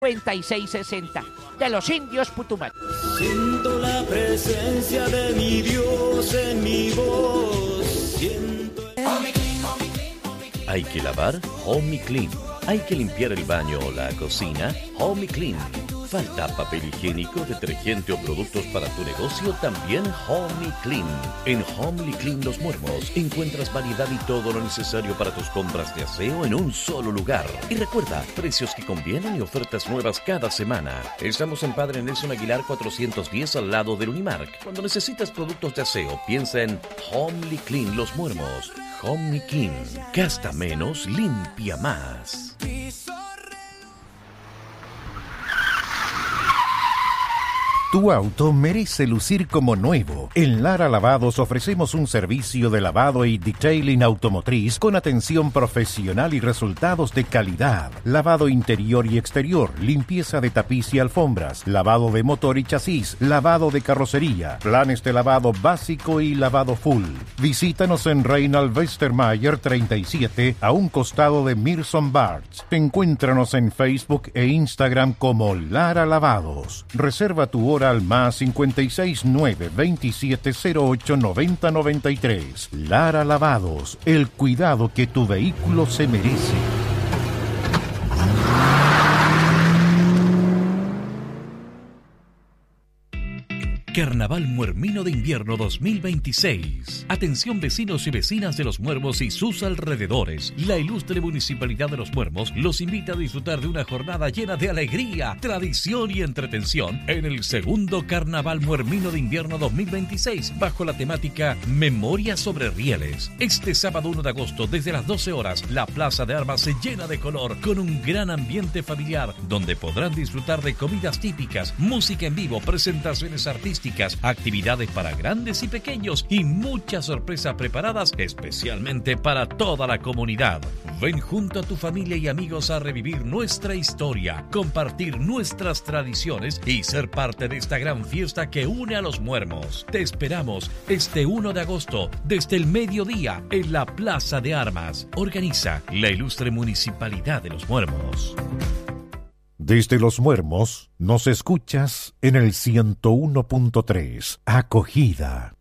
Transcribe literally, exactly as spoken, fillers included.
noventa y seis sesenta de los indios Putumayo. Siento la presencia de mi Dios en mi voz. Siento el... Hay que lavar, Home Clean. Hay que limpiar el baño o la cocina, Home Clean. Falta papel higiénico, detergente o productos para tu negocio, también Home Clean. En Home Clean Los Muermos encuentras variedad y todo lo necesario para tus compras de aseo en un solo lugar. Y recuerda, precios que convienen y ofertas nuevas cada semana. Estamos en Padre Nelson Aguilar cuatrocientos diez al lado del Unimark. Cuando necesitas productos de aseo, piensa en Home Clean Los Muermos. Home Clean. Gasta menos, limpia más. Tu auto merece lucir como nuevo. En Lara Lavados ofrecemos un servicio de lavado y detailing automotriz con atención profesional y resultados de calidad. Lavado interior y exterior, limpieza de tapiz y alfombras, lavado de motor y chasis, lavado de carrocería, planes de lavado básico y lavado full. Visítanos en Reinald Westermayer treinta y siete, a un costado de Mirson Barts. Encuéntranos en Facebook e Instagram como Lara Lavados. Reserva tu hora al más cincuenta y seis nueve veintisiete cero ocho noventa noventa y tres. Lara Lavados, el cuidado que tu vehículo se merece. Carnaval Muermino de Invierno dos mil veintiséis. Atención vecinos y vecinas de Los Muermos y sus alrededores. La ilustre Municipalidad de Los Muermos los invita a disfrutar de una jornada llena de alegría, tradición y entretención en el segundo Carnaval Muermino de Invierno dos mil veintiséis, bajo la temática Memoria sobre Rieles. Este sábado uno de agosto, desde las doce horas, la Plaza de Armas se llena de color con un gran ambiente familiar, donde podrán disfrutar de comidas típicas, música en vivo, presentaciones artísticas, actividades para grandes y pequeños y muchas sorpresas preparadas especialmente para toda la comunidad. Ven junto a tu familia y amigos a revivir nuestra historia, compartir nuestras tradiciones y ser parte de esta gran fiesta que une a Los Muermos. Te esperamos este uno de agosto desde el mediodía en la Plaza de Armas. Organiza la ilustre Municipalidad de Los Muermos. Desde Los Muermos nos escuchas en el ciento uno punto tres. Acogida.